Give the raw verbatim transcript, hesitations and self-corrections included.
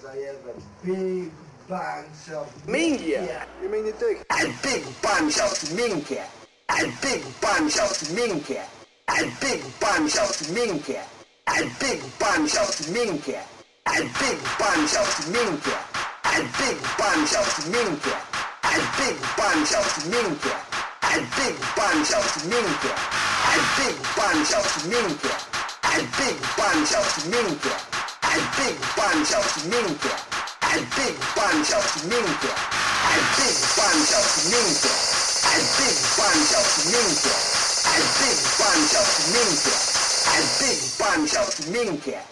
because I have a big bunch of minchia. You mean you dig? A big bunch of minchia. A big bunch of minchia. A big bunch of minchia. A big bunch of minchia. A big bunch of minchia. A big bunch of minchia. A big bunch of minchia. A big bunch of minchia. A big bunch of minchia. A big bunch of minchia. A big bunch of minchia. A big bunch of minchia. A big bunch of minchia. A big bunch of minchia. A big bunch of minchia. A big bunch of minchia.